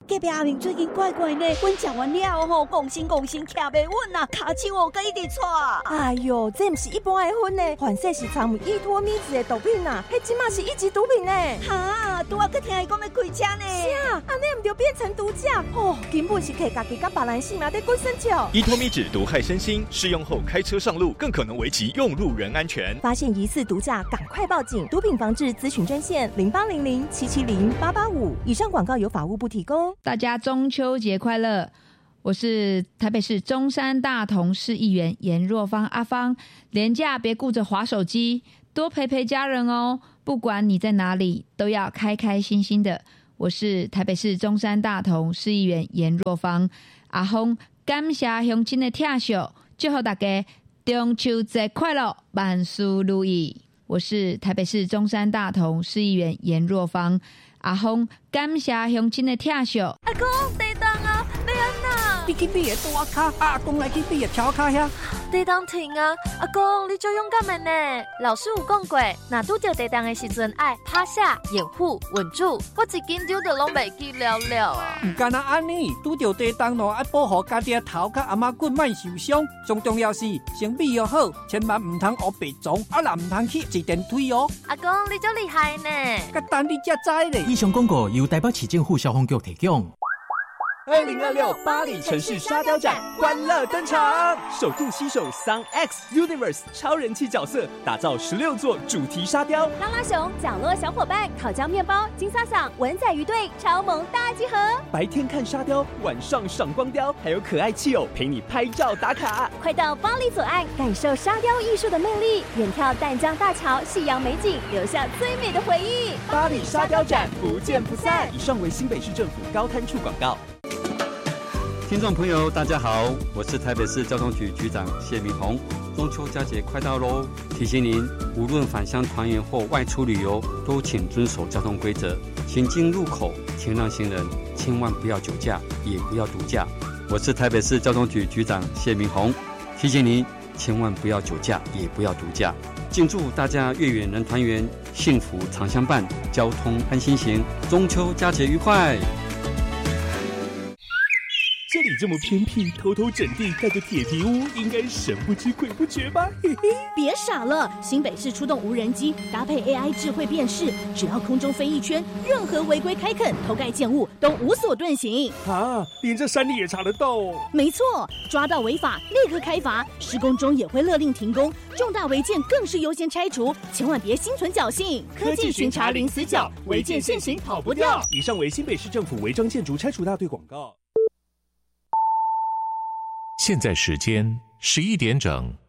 隔壁阿明最近怪怪呢，阮食完了吼，讲心徛袂稳啊，骹手佮一直喘。 哎哟，这不是一般的薰呢，反正是掺有依托咪子的毒品啊，迄即马是一级毒品呢。 哈，拄仔佮听伊讲要开车呢。 是啊，安尼唔就变成毒驾哦，根本是摕家己甲别人性命在滚生笑。 依托咪酯毒害身心，适用后开车上路更可能危及用路人安全。 发现疑似毒驾，赶快报警！毒品防治咨询专线0800-770-885。以上广告由法务部提供。 大家中秋节快乐！我是台北市中山大同市议员颜若芳阿芳。连假别顾着滑手机，多陪家人哦。不管你在哪里，都要开开心心的。我是台北市中山大同市议员颜若芳阿芳，感谢乡亲的疼惜，祝福大家中秋节快乐，万事如意。我是台北市中山大同市议员颜若芳阿芳，感谢乡亲的疼惜。 阿公，地动啊，要安那？ 你去比个大卡，阿公来去比个小卡遐。 地动停啊！阿公，你就勇敢的呢。老师有讲过，若拄着地动的时阵，爱趴下、掩护、稳住。我一紧张就拢袂记了啊。 唔干那安尼，拄着地动咯，爱保护家己的头甲阿妈骨莫受伤。最重要是先备要好，千万唔通学白撞，啊啦唔通去坐电梯哦。 阿公，你真厉害呢！ 甲等你才知咧。 以上广告由台北市政府消防局提供。 2026巴黎城市沙雕展欢乐登场，首度携手 Sun X Universe 超人气角色，打造16座主题沙雕。 拉拉熊、角落小伙伴、烤焦面包、金萨桑、文仔鱼队超萌大集合。 白天看沙雕，晚上赏光雕，还有可爱气友陪你拍照打卡。 快到巴黎左岸，感受沙雕艺术的魅力，远眺淡江大桥、夕阳美景，留下最美的回忆。 巴黎沙雕展不见不散。以上为新北市政府高滩处广告。 听众朋友大家好，我是台北市交通局局长谢明宏。中秋佳节快到咯，提醒您无论返乡团圆或外出旅游，都请遵守交通规则。行经路口请让行人，千万不要酒驾，也不要毒驾。我是台北市交通局局长谢明宏，提醒您千万不要酒驾，也不要毒驾。敬祝大家月圆人团圆，幸福常相伴，交通安心行，中秋佳节愉快。 这里这么偏僻，偷偷整地盖个铁皮屋，应该神不知鬼不觉吧？嘿嘿， 别傻了，新北市出动无人机，搭配 AI 智慧辨识，只要空中飞一圈，任何违规开垦、偷盖建物都无所遁形。 啊，连这山里也查得到哦？ 没错，抓到违法立刻开罚，施工中也会勒令停工，重大违建更是优先拆除，千万别心存侥幸。 科技巡查零死角，违建现行跑不掉。以上为新北市政府违章建筑拆除大队广告。 现在时间11点整。